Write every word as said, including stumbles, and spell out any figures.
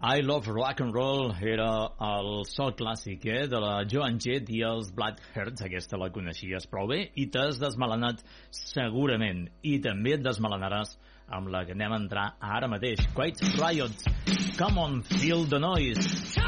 I Love Rock and Roll era el so clàssic eh, de la Joan Jett i els Blackhearts. Aquesta la coneixies prou bé i t'has desmelenat segurament, i també et desmelenaràs amb la que anem a entrar ara mateix. Quiet Riot, Come On Feel the Noise.